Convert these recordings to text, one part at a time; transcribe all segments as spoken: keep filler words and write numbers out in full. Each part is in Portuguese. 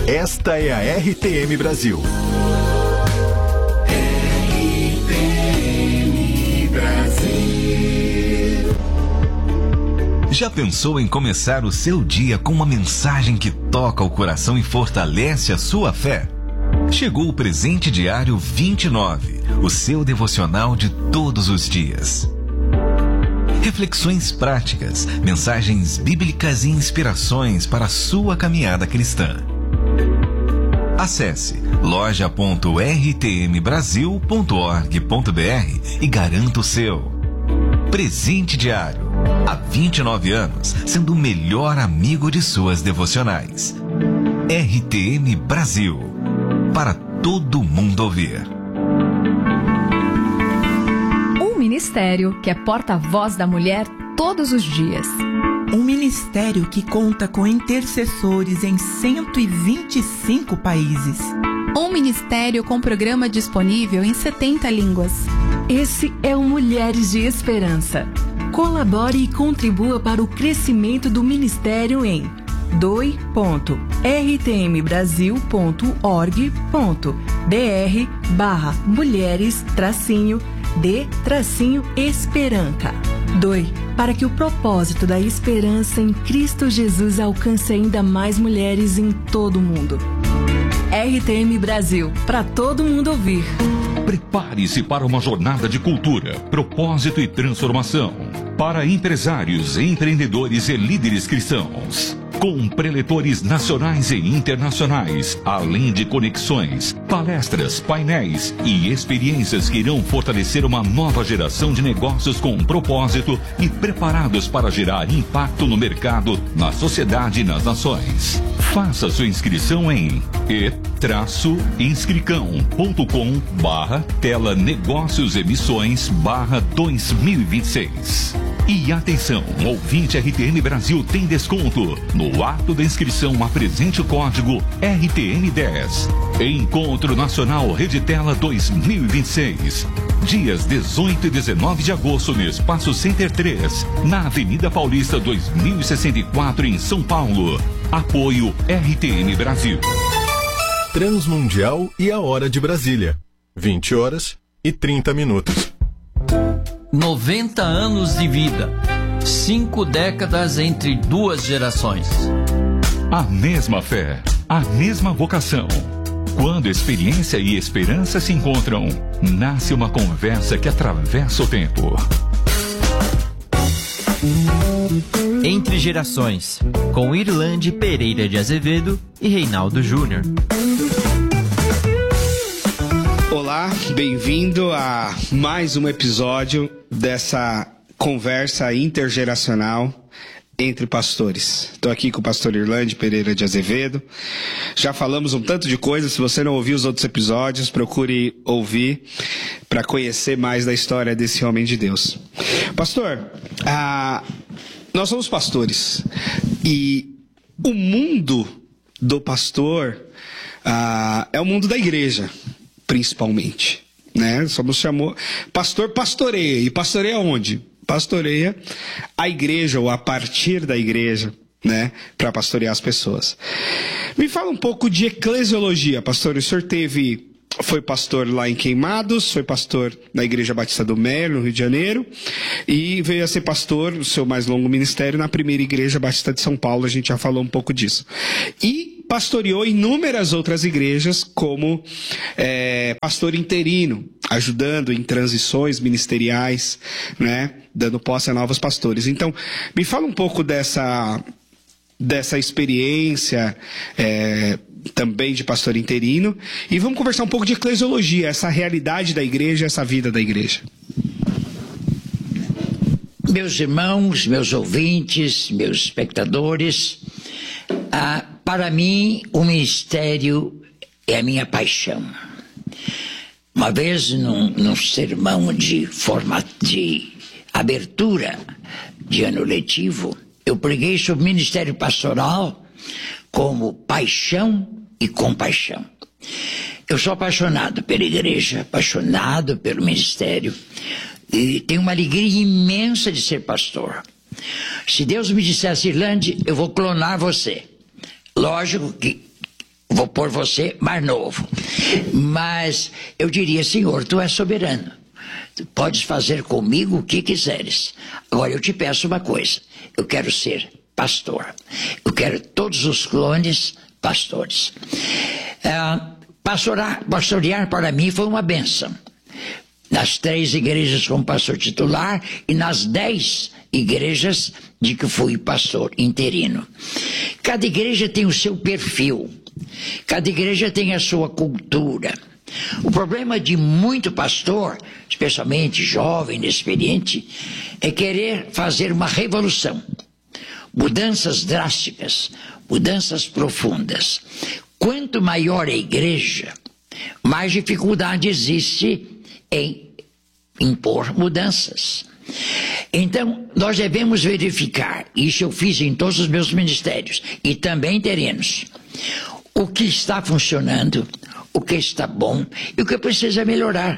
Esta é a R T M Brasil. R T M Brasil. Já pensou em começar o seu dia com uma mensagem que toca o coração e fortalece a sua fé? Chegou o Presente Diário vinte e nove, o seu devocional de todos os dias. Reflexões práticas, mensagens bíblicas e inspirações para a sua caminhada cristã. Acesse loja ponto r t m brasil ponto org ponto b r e garanta o seu. Presente Diário. Há vinte e nove anos, sendo o melhor amigo de suas devocionais. R T M Brasil. Para todo mundo ouvir. Um ministério que é porta-voz da mulher todos os dias. Um ministério que conta com intercessores em cento e vinte e cinco países. Um ministério com programa disponível em setenta línguas. Esse é o Mulheres de Esperança. Colabore e contribua para o crescimento do ministério em doe ponto r t m brasil ponto org ponto b r barra mulheres tracinho de tracinho esperança. Doe para que o propósito da esperança em Cristo Jesus alcance ainda mais mulheres em todo o mundo. R T M Brasil, para todo mundo ouvir. Prepare-se para uma jornada de cultura, propósito e transformação. Para empresários, empreendedores e líderes cristãos. Com preletores nacionais e internacionais, além de conexões, palestras, painéis e experiências que irão fortalecer uma nova geração de negócios com propósito e preparados para gerar impacto no mercado, na sociedade e nas nações. Faça sua inscrição em e inscricão ponto com barra tela negócios emissões barra dois mil e vinte e seis. E atenção, ouvinte R T M Brasil tem desconto. No ato da inscrição, apresente o código R T M dez. Encontro Nacional Reditela dois mil e vinte e seis. Dias dezoito e dezenove de agosto no Espaço Center três, na Avenida Paulista dois mil e sessenta e quatro, em São Paulo. Apoio R T M Brasil. Transmundial e a Hora de Brasília. vinte horas e trinta minutos. noventa anos de vida. Cinco décadas entre duas gerações. A mesma fé, a mesma vocação. Quando experiência e esperança se encontram, nasce uma conversa que atravessa o tempo. Entre Gerações, com Irlande Pereira de Azevedo e Reinaldo Júnior. Olá, bem-vindo a mais um episódio dessa conversa intergeracional entre pastores. Estou aqui com o pastor Irlande Pereira de Azevedo. Já falamos um tanto de coisas. Se você não ouviu os outros episódios, procure ouvir para conhecer mais da história desse homem de Deus. Pastor, ah, nós somos pastores e o mundo do pastor ah, é o mundo da igreja, principalmente, né? Somos chamou pastor pastoreia. E pastoreia onde? Pastoreia a igreja ou a partir da igreja, né? Para pastorear as pessoas. Me fala um pouco de eclesiologia, pastor. O senhor teve, foi pastor lá em Queimados, foi pastor na Igreja Batista do Melo, no Rio de Janeiro, e veio a ser pastor, o seu mais longo ministério, na primeira Igreja Batista de São Paulo. A gente já falou um pouco disso. E pastoreou inúmeras outras igrejas como é, pastor interino, ajudando em transições ministeriais, né, dando posse a novos pastores. Então, me fala um pouco dessa, dessa experiência é, também de pastor interino, e vamos conversar um pouco de eclesiologia, essa realidade da igreja, essa vida da igreja. Meus irmãos, meus ouvintes, meus espectadores, ah, para mim o ministério é a minha paixão. Uma vez num, num sermão de, forma, de abertura de ano letivo, eu preguei sobre o ministério pastoral como paixão e compaixão. Eu sou apaixonado pela igreja, apaixonado pelo ministério, e tenho uma alegria imensa de ser pastor. Se Deus me dissesse, Irlande, eu vou clonar você. Lógico que vou pôr você mais novo. Mas eu diria, Senhor, tu és soberano. Tu podes fazer comigo o que quiseres. Agora eu te peço uma coisa. Eu quero ser pastor. Eu quero todos os clones pastores. Uh, pastorar, pastorear para mim foi uma bênção. Nas três igrejas como pastor titular e nas dez igrejas de que fui pastor interino. Cada igreja tem o seu perfil. Cada igreja tem a sua cultura. O problema de muito pastor, especialmente jovem, inexperiente, é querer fazer uma revolução. Mudanças drásticas, mudanças profundas. Quanto maior a igreja, mais dificuldade existe em impor mudanças. Então, nós devemos verificar, isso eu fiz em todos os meus ministérios, e também interinos, o que está funcionando, o que está bom e o que precisa melhorar.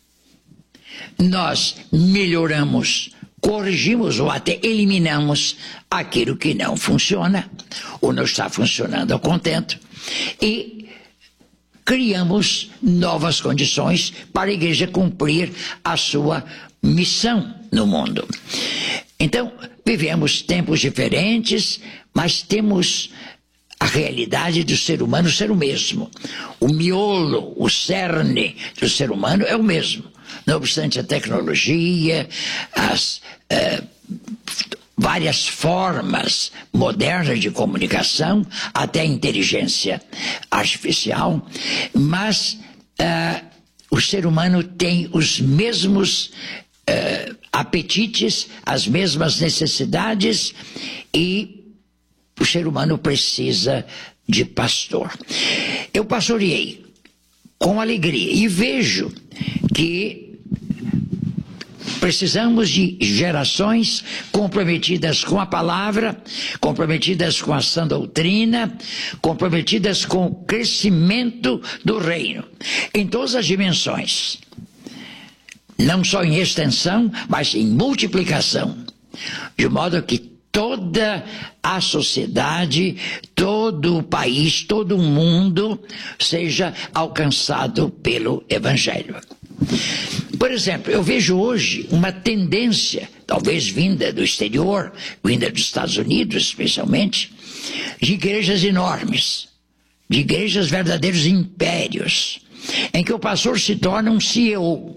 Nós melhoramos, corrigimos ou até eliminamos aquilo que não funciona ou não está funcionando a contento e criamos novas condições para a igreja cumprir a sua missão no mundo. Então, vivemos tempos diferentes, mas temos a realidade do ser humano ser o mesmo. O miolo, o cerne do ser humano é o mesmo. Não obstante a tecnologia, as eh, várias formas modernas de comunicação, até a inteligência artificial, mas eh, o ser humano tem os mesmos eh, apetites, as mesmas necessidades e o ser humano precisa de pastor. Eu pastoreei com alegria e vejo que precisamos de gerações comprometidas com a palavra, comprometidas com a sã doutrina, comprometidas com o crescimento do reino, em todas as dimensões. Não só em extensão, mas em multiplicação. De modo que toda a sociedade, todo o país, todo o mundo seja alcançado pelo Evangelho. Por exemplo, eu vejo hoje uma tendência, talvez vinda do exterior, vinda dos Estados Unidos especialmente, de igrejas enormes, de igrejas verdadeiros impérios, em que o pastor se torna um C E O.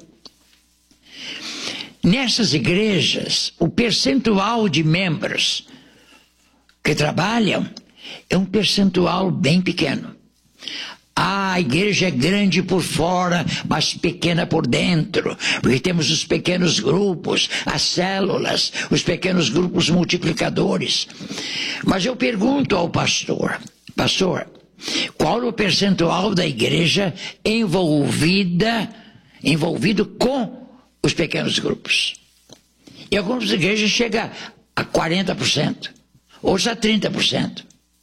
Nessas igrejas, o percentual de membros que trabalham é um percentual bem pequeno. Ah, a igreja é grande por fora, mas pequena por dentro, porque temos os pequenos grupos, as células, os pequenos grupos multiplicadores. Mas eu pergunto ao pastor, pastor, qual o percentual da igreja envolvida, envolvido com os pequenos grupos? E algumas igrejas chegam a quarenta por cento, outros a trinta por cento.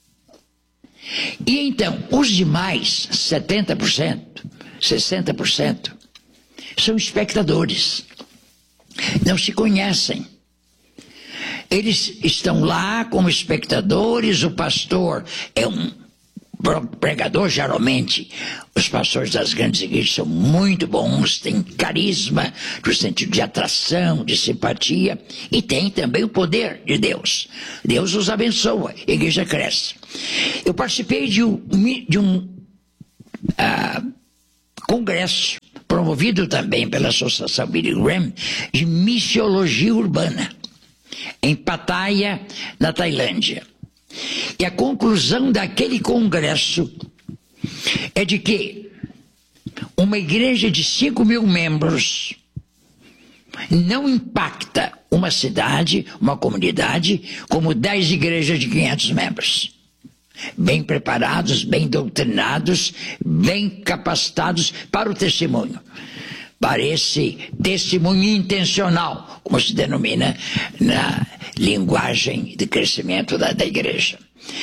E então, os demais, setenta por cento, sessenta por cento, são espectadores. Não se conhecem. Eles estão lá como espectadores, o pastor é um pregador, geralmente. Os pastores das grandes igrejas são muito bons, têm carisma, no sentido de atração, de simpatia, e tem também o poder de Deus. Deus os abençoa, a igreja cresce. Eu participei de um, de um uh, congresso, promovido também pela Associação Billy Graham, de missiologia urbana, em Pattaya, na Tailândia. E a conclusão daquele congresso é de que uma igreja de cinco mil membros não impacta uma cidade, uma comunidade, como dez igrejas de quinhentos membros. Bem preparados, bem doutrinados, bem capacitados para o testemunho. Para esse testemunho intencional, como se denomina na linguagem de crescimento da, da igreja.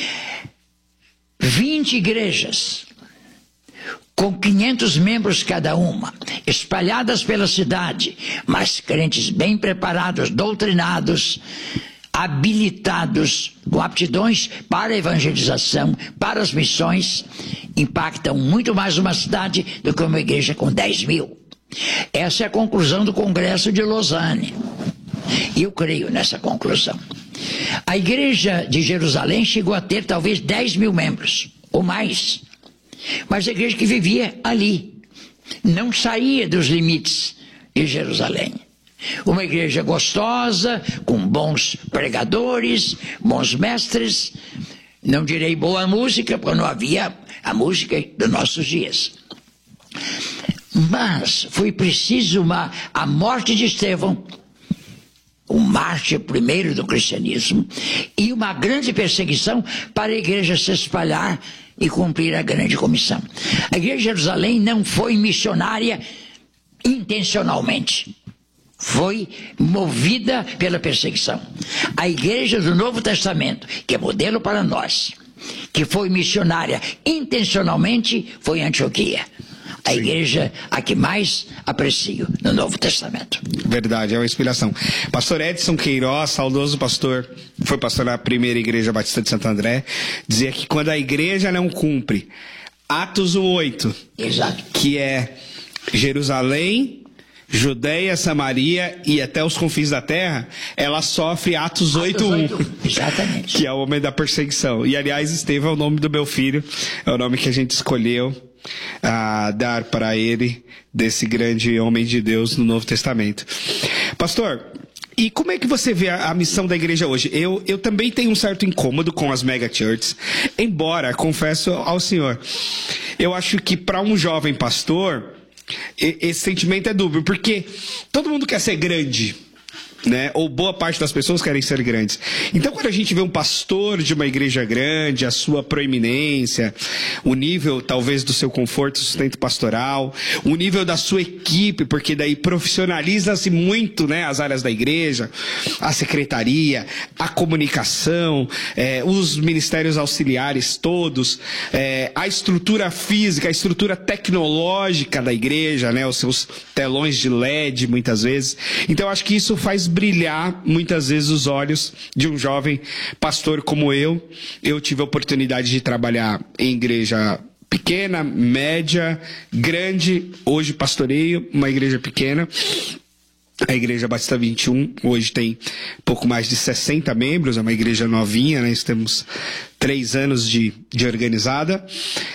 vinte igrejas, com quinhentos membros cada uma, espalhadas pela cidade, mas crentes bem preparados, doutrinados, habilitados, com aptidões para a evangelização, para as missões, impactam muito mais uma cidade do que uma igreja com dez mil. Essa é a conclusão do Congresso de Lausanne. E eu creio nessa conclusão. A igreja de Jerusalém chegou a ter talvez dez mil membros, ou mais. Mas a igreja que vivia ali, não saía dos limites de Jerusalém. Uma igreja gostosa, com bons pregadores, bons mestres, não direi boa música, porque não havia a música dos nossos dias. Mas foi preciso uma, a morte de Estevão, o mártir primeiro do cristianismo, e uma grande perseguição para a igreja se espalhar e cumprir a grande comissão. A igreja de Jerusalém não foi missionária intencionalmente. Foi movida pela perseguição. A igreja do Novo Testamento, que é modelo para nós, que foi missionária intencionalmente, foi Antioquia. A igreja a que mais aprecio no Novo Testamento. Verdade, é uma inspiração. Pastor Edson Queiroz, saudoso pastor, foi pastor na primeira igreja batista de Santo André, dizia que quando a igreja não cumpre Atos oito, exato, que é Jerusalém, Judeia, Samaria e até os confins da terra, ela sofre Atos oito um. Exatamente. Que é o momento da perseguição. E, aliás, Estevão é o nome do meu filho, é o nome que a gente escolheu a dar para ele, desse grande homem de Deus no Novo Testamento. Pastor, e como é que você vê a, a missão da igreja hoje? Eu, eu também tenho um certo incômodo com as mega churches, embora, confesso ao senhor, eu acho que para um jovem pastor, esse sentimento é dúbio, porque todo mundo quer ser grande, né? Ou boa parte das pessoas querem ser grandes. Então, quando a gente vê um pastor de uma igreja grande, a sua proeminência, o nível talvez do seu conforto e sustento pastoral, o nível da sua equipe, porque daí profissionaliza-se muito, né, as áreas da igreja, a secretaria, a comunicação, é, os ministérios auxiliares todos, é, a estrutura física, a estrutura tecnológica da igreja, né, os seus telões de L E D muitas vezes. Então, eu acho que isso faz brilhar muitas vezes os olhos de um jovem pastor como eu. Eu tive a oportunidade de trabalhar em igreja pequena, média, grande. Hoje pastoreio uma igreja pequena, a Igreja Batista vinte e um. Hoje tem pouco mais de sessenta membros, é uma igreja novinha, né? Nós temos três anos de, de organizada.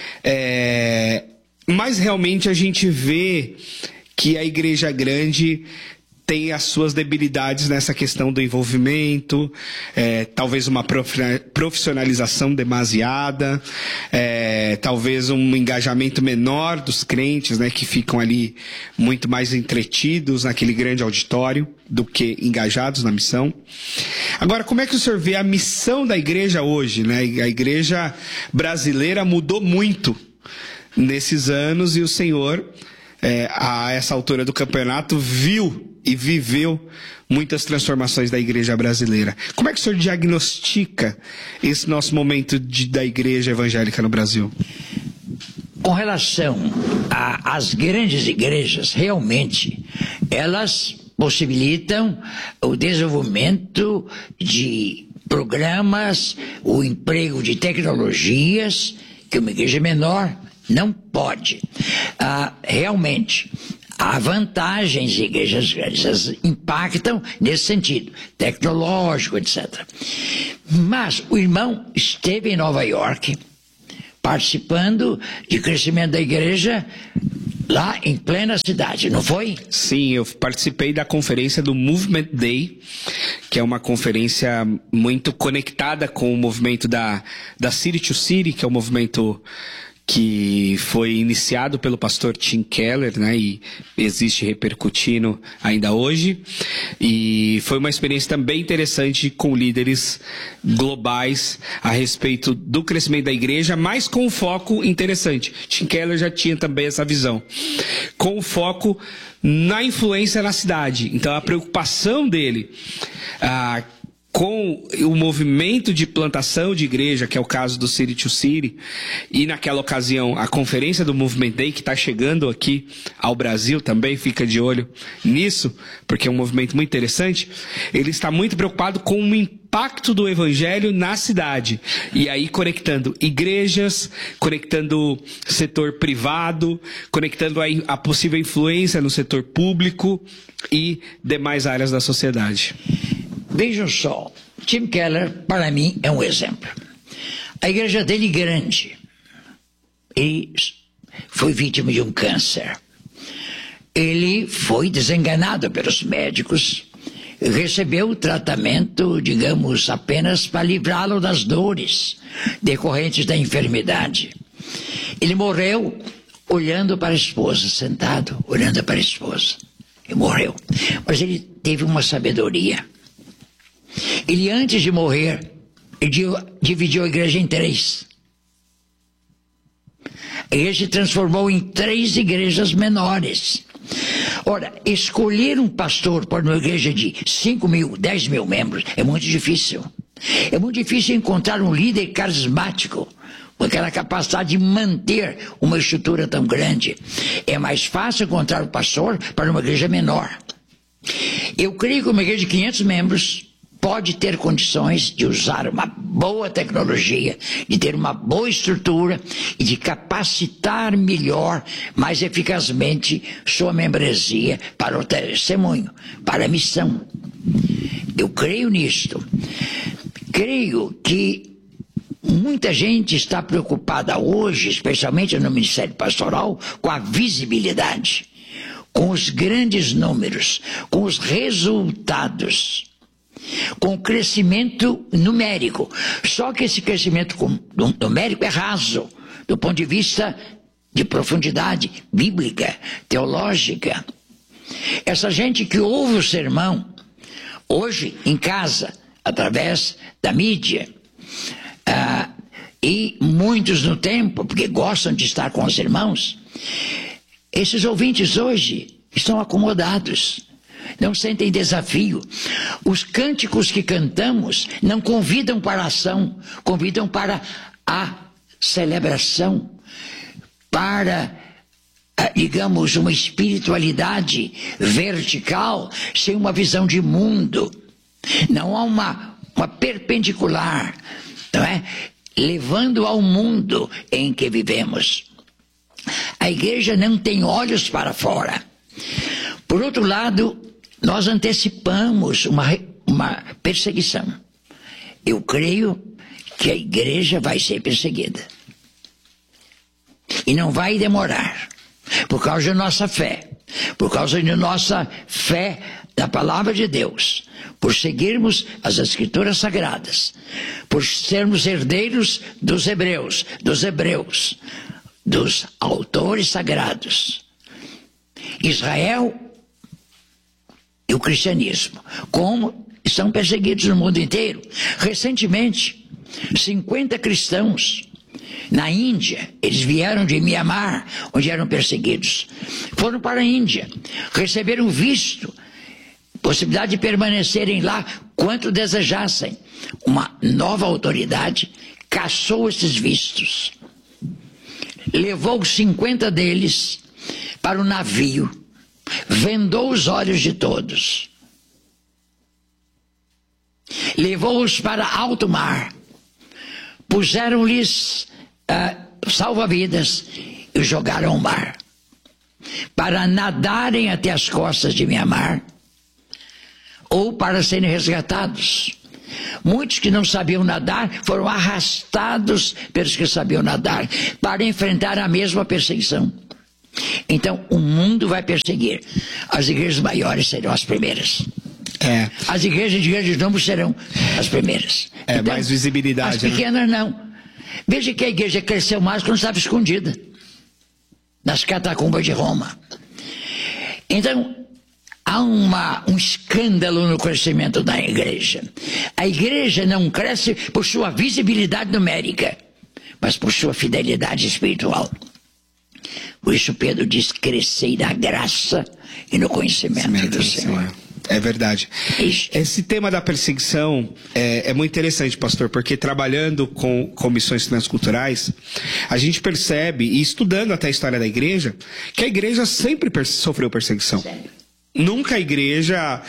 É... Mas realmente a gente vê que a igreja grande tem as suas debilidades nessa questão do envolvimento, é, talvez uma profissionalização demasiada, é, talvez um engajamento menor dos crentes, né, que ficam ali muito mais entretidos naquele grande auditório do que engajados na missão. Agora, como é que o senhor vê a missão da igreja hoje, né? A igreja brasileira mudou muito nesses anos e o senhor, é, a essa altura do campeonato, viu e viveu muitas transformações da igreja brasileira. Como é que o senhor diagnostica esse nosso momento de, da igreja evangélica no Brasil? Com relação às grandes igrejas, realmente, elas possibilitam o desenvolvimento de programas, o emprego de tecnologias, que uma igreja menor não pode. Ah, realmente, há vantagens de igrejas grandes, elas impactam nesse sentido, tecnológico, etcétera. Mas o irmão esteve em Nova York, participando de crescimento da igreja lá em plena cidade, não foi? Sim, eu participei da conferência do Movement Day, que é uma conferência muito conectada com o movimento da, da City to City, que é o movimento que foi iniciado pelo pastor Tim Keller, né, e existe repercutindo ainda hoje. E foi uma experiência também interessante com líderes globais a respeito do crescimento da igreja, mas com um foco interessante. Tim Keller já tinha também essa visão, com o foco na influência na cidade. Então a preocupação dele ah, com o movimento de plantação de igreja, que é o caso do City to City, e naquela ocasião a conferência do Movement Day, que está chegando aqui ao Brasil também, fica de olho nisso, porque é um movimento muito interessante. Ele está muito preocupado com um impacto do evangelho na cidade. E aí conectando igrejas, conectando setor privado, conectando a, a possível influência no setor público e demais áreas da sociedade. Vejam só, Tim Keller, para mim, é um exemplo. A igreja dele grande, ele foi vítima de um câncer. Ele foi desenganado pelos médicos, recebeu o tratamento, digamos, apenas para livrá-lo das dores decorrentes da enfermidade. Ele morreu olhando para a esposa, sentado, olhando para a esposa. E morreu. Mas ele teve uma sabedoria. Ele, antes de morrer, ele dividiu a igreja em três. A igreja se transformou em três igrejas menores. Ora, escolher um pastor para uma igreja de cinco mil, dez mil membros é muito difícil. É muito difícil encontrar um líder carismático com aquela capacidade de manter uma estrutura tão grande. É mais fácil encontrar um pastor para uma igreja menor. Eu creio que uma igreja de quinhentos membros pode ter condições de usar uma boa tecnologia, de ter uma boa estrutura e de capacitar melhor, mais eficazmente, sua membresia para o testemunho, para a missão. Eu creio nisto. Creio que muita gente está preocupada hoje, especialmente no Ministério Pastoral, com a visibilidade, com os grandes números, com os resultados, com o crescimento numérico. Só que esse crescimento numérico é raso, do ponto de vista de profundidade bíblica, teológica. Essa gente que ouve o sermão, hoje em casa, através da mídia, ah, e muitos no templo, porque gostam de estar com os irmãos, esses ouvintes hoje estão acomodados. Não sentem desafio. Os cânticos que cantamos não convidam para a ação, convidam para a celebração, para, digamos, uma espiritualidade vertical, sem uma visão de mundo. Não há uma, uma perpendicular, não é? Levando ao mundo em que vivemos. A igreja não tem olhos para fora. Por outro lado, nós antecipamos uma, uma perseguição. Eu creio que a igreja vai ser perseguida. E não vai demorar. Por causa da nossa fé. Por causa da nossa fé da palavra de Deus. Por seguirmos as escrituras sagradas. Por sermos herdeiros dos hebreus. Dos hebreus. Dos autores sagrados. Israel e o cristianismo, como são perseguidos no mundo inteiro. Recentemente, cinquenta cristãos na Índia, eles vieram de Mianmar, onde eram perseguidos, foram para a Índia, receberam visto, possibilidade de permanecerem lá quanto desejassem. Uma nova autoridade cassou esses vistos, levou cinquenta deles para o navio, vendou os olhos de todos, levou-os para alto mar, puseram-lhes uh, salva-vidas e os jogaram ao mar, para nadarem até as costas de Mianmar, ou para serem resgatados. Muitos que não sabiam nadar foram arrastados pelos que sabiam nadar, para enfrentar a mesma perseguição. Então, o mundo vai perseguir. As igrejas maiores serão as primeiras. É. As igrejas de grandes números serão as primeiras. É, então, mais visibilidade. As pequenas, né? não. Veja que a igreja cresceu mais quando estava escondida. Nas catacumbas de Roma. Então, há uma, um escândalo no crescimento da igreja. A igreja não cresce por sua visibilidade numérica, mas por sua fidelidade espiritual. Por isso Pedro diz: crescei na graça e no conhecimento, conhecimento do Senhor. Senhor. É verdade. Isso. Esse tema da perseguição é, é muito interessante, pastor, porque trabalhando com, com missões transculturais, a gente percebe, e estudando até a história da igreja, que a igreja sempre per- sofreu perseguição. Sério? Nunca a igreja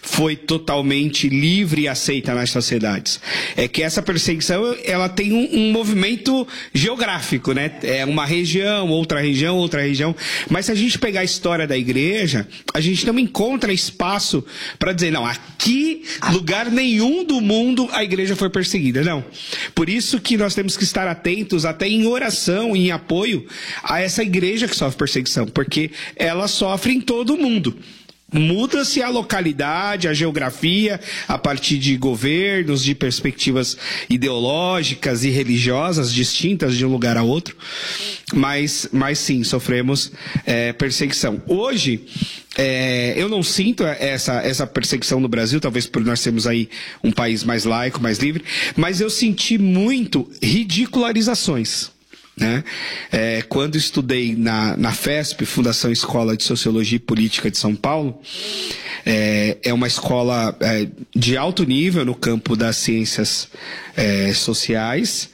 foi totalmente livre e aceita nas sociedades. É que essa perseguição, ela tem um, um movimento geográfico, né? É uma região, outra região, outra região. Mas se a gente pegar a história da igreja, a gente não encontra espaço para dizer, não, aqui, lugar nenhum do mundo a igreja foi perseguida. Não. Por isso que nós temos que estar atentos, até em oração e em apoio a essa igreja que sofre perseguição, porque ela sofre em todo o mundo. Muda-se a localidade, a geografia, a partir de governos, de perspectivas ideológicas e religiosas distintas de um lugar a outro, mas, mas sim, sofremos é, perseguição. Hoje, é, eu não sinto essa, essa perseguição no Brasil, talvez por nós sermos aí um país mais laico, mais livre, mas eu senti muito ridicularizações. Né? É, quando estudei na, na FESP, Fundação Escola de Sociologia e Política de São Paulo, é, é uma escola é, de alto nível no campo das ciências é, sociais.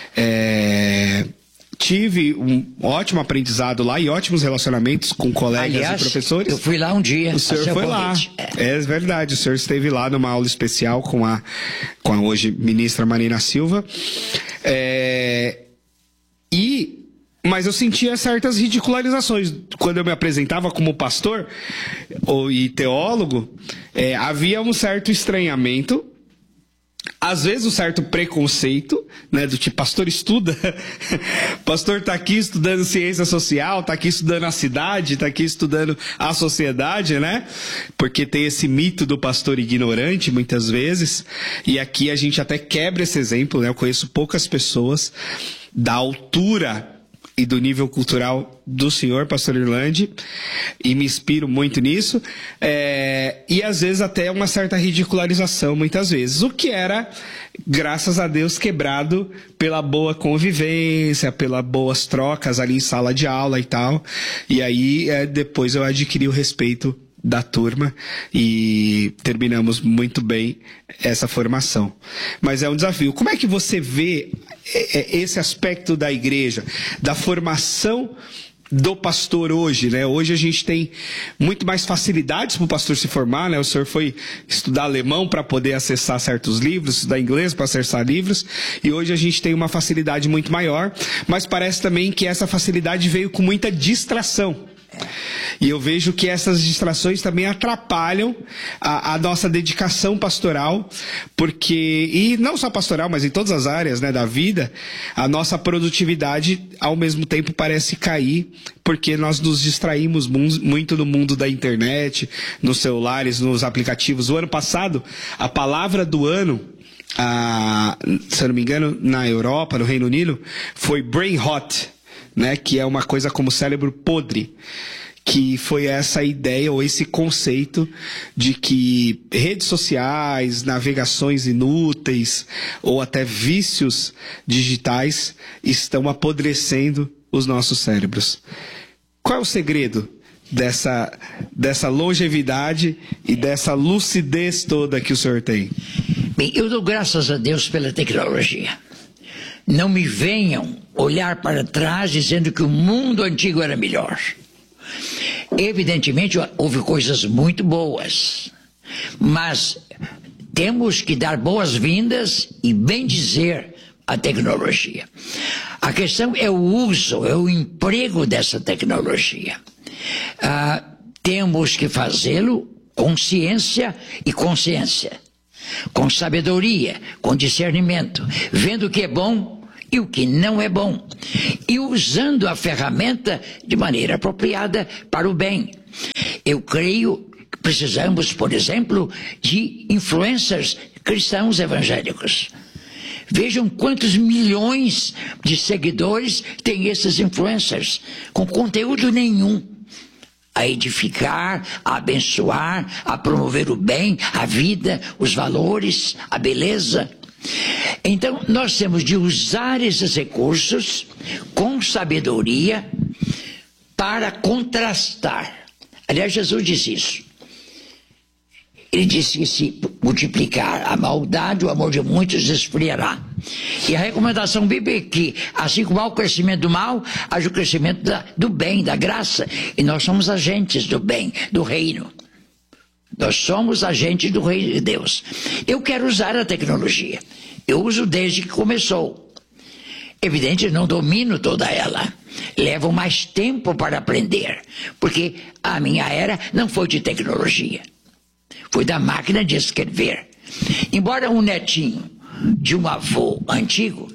É, tive um ótimo aprendizado lá e ótimos relacionamentos com colegas Aliás, e professores. Eu fui lá um dia. O senhor foi lá. É. é verdade, o senhor esteve lá numa aula especial com a, com a hoje ministra Marina Silva. É, E, mas eu sentia certas ridicularizações. Quando eu me apresentava como pastor ou, e teólogo, é, havia um certo estranhamento, às vezes um certo preconceito, né, do tipo, pastor estuda, pastor tá aqui estudando ciência social, tá aqui estudando a cidade, tá aqui estudando a sociedade, né, porque tem esse mito do pastor ignorante, muitas vezes, e aqui a gente até quebra esse exemplo, né, eu conheço poucas pessoas da altura e do nível cultural do senhor, pastor Irlande, e me inspiro muito nisso, é, e às vezes até uma certa ridicularização, muitas vezes, o que era, graças a Deus, quebrado pela boa convivência, pelas boas trocas ali em sala de aula e tal, e aí é, depois eu adquiri o respeito da turma e terminamos muito bem essa formação. Mas é um desafio. Como é que você vê esse aspecto da igreja, da formação do pastor hoje, né? Hoje a gente tem muito mais facilidades para o pastor se formar, né? O senhor foi estudar alemão para poder acessar certos livros, estudar inglês para acessar livros, e hoje a gente tem uma facilidade muito maior, mas parece também que essa facilidade veio com muita distração. E eu vejo que essas distrações também atrapalham a, a nossa dedicação pastoral, porque, e não só pastoral, mas em todas as áreas, né, da vida, a nossa produtividade ao mesmo tempo parece cair, porque nós nos distraímos muito no mundo da internet, nos celulares, nos aplicativos. O ano passado, a palavra do ano, a, se eu não me engano, na Europa, no Reino Unido, foi brain rot, né, que é uma coisa como cérebro podre, que foi essa ideia ou esse conceito de que redes sociais, navegações inúteis ou até vícios digitais estão apodrecendo os nossos cérebros. Qual é o segredo dessa, dessa longevidade e dessa lucidez toda que o senhor tem? Bem, eu dou graças a Deus pela tecnologia. Não me venham olhar para trás dizendo que o mundo antigo era melhor. Evidentemente, houve coisas muito boas, mas temos que dar boas-vindas e bem dizer a tecnologia. A questão é o uso, é o emprego dessa tecnologia. Ah, temos que fazê-lo com ciência e consciência, com sabedoria, com discernimento, vendo o que é bom e o que não é bom, e usando a ferramenta de maneira apropriada para o bem. Eu creio que precisamos, por exemplo, de influencers cristãos evangélicos. Vejam quantos milhões de seguidores têm esses influencers, com conteúdo nenhum, a edificar, a abençoar, a promover o bem, a vida, os valores, a beleza. Então, nós temos de usar esses recursos com sabedoria para contrastar. Aliás, Jesus disse isso. Ele disse que se multiplicar a maldade, o amor de muitos esfriará. E a recomendação bíblica é que, assim como há o crescimento do mal, haja o crescimento da, do bem, da graça. E nós somos agentes do bem, do reino. Nós somos agentes do reino de Deus. Eu quero usar a tecnologia. Eu uso desde que começou. Evidente, não domino toda ela. Levo mais tempo para aprender, porque a minha era não foi de tecnologia. Foi da máquina de escrever. Embora um netinho de um avô antigo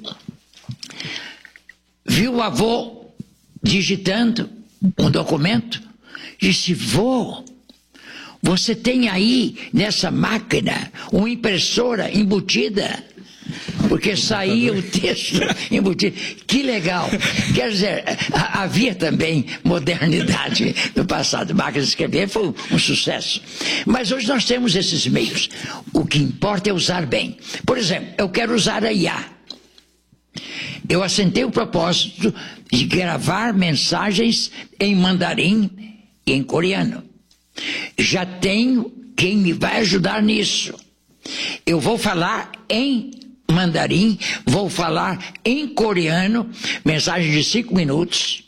viu o avô digitando um documento, disse: vô, você tem aí nessa máquina uma impressora embutida? Porque saía o texto embutido. Que legal! Quer dizer, havia também modernidade no passado. Máquina de escrever foi um sucesso. Mas hoje nós temos esses meios. O que importa é usar bem. Por exemplo, eu quero usar a I A. Eu assentei o propósito de gravar mensagens em mandarim e em coreano. Já tenho quem me vai ajudar nisso. Eu vou falar em mandarim, vou falar em coreano, mensagem de cinco minutos,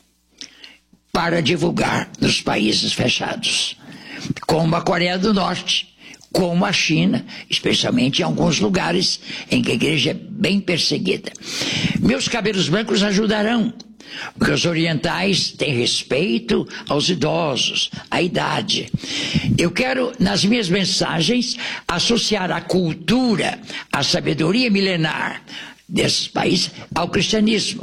para divulgar nos países fechados, como a Coreia do Norte, como a China, especialmente em alguns lugares em que a igreja é bem perseguida. Meus cabelos brancos ajudarão, porque os orientais têm respeito aos idosos, à idade. Eu quero, nas minhas mensagens, associar a cultura, a sabedoria milenar desses países ao cristianismo.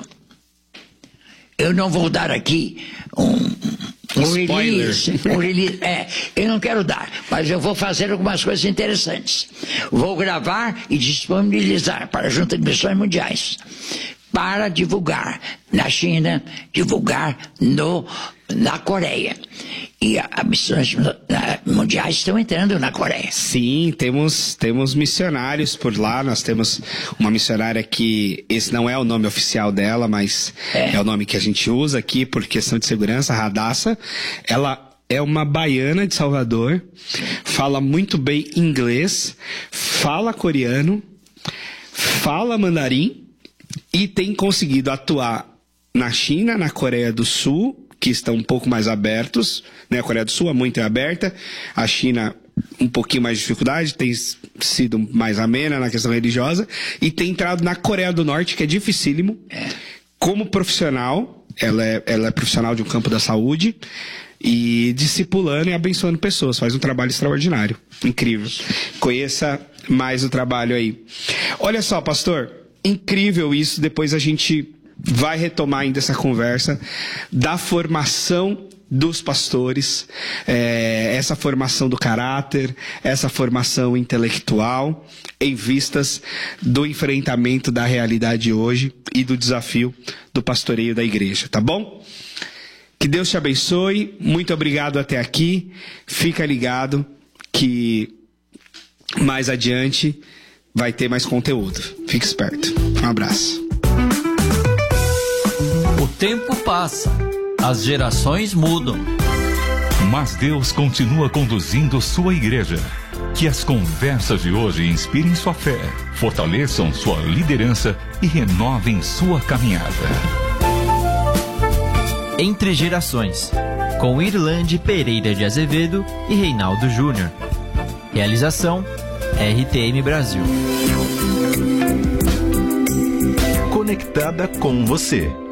Eu não vou dar aqui um, um release, um release, é, eu não quero dar, mas eu vou fazer algumas coisas interessantes. Vou gravar e disponibilizar para a Junta de Missões Mundiais, para divulgar na China, divulgar no, na Coreia. E as missões mundiais estão entrando na Coreia. Sim, temos, temos missionários por lá. Nós temos uma missionária que, esse não é o nome oficial dela, mas é, é o nome que a gente usa aqui por questão de segurança, Radassa. Ela é uma baiana de Salvador, fala muito bem inglês, fala coreano, fala mandarim, e tem conseguido atuar na China, na Coreia do Sul, que estão um pouco mais abertos, né? A Coreia do Sul é muito aberta, a China um pouquinho mais de dificuldade, tem sido mais amena na questão religiosa, e tem entrado na Coreia do Norte, que é dificílimo, como profissional. Ela é, ela é profissional de um campo da saúde, e discipulando e abençoando pessoas, faz um trabalho extraordinário, incrível. Conheça mais o trabalho aí. Olha só, pastor, incrível isso. Depois a gente vai retomar ainda essa conversa da formação dos pastores, é, essa formação do caráter, essa formação intelectual, em vistas do enfrentamento da realidade hoje e do desafio do pastoreio da igreja, tá bom? Que Deus te abençoe, muito obrigado até aqui, fica ligado que mais adiante vai ter mais conteúdo. Fique esperto. Um abraço. O tempo passa, as gerações mudam. Mas Deus continua conduzindo sua igreja. Que as conversas de hoje inspirem sua fé, fortaleçam sua liderança e renovem sua caminhada. Entre Gerações, com Irlande Pereira de Azevedo e Reinaldo Júnior. Realização R T M Brasil. Conectada com você.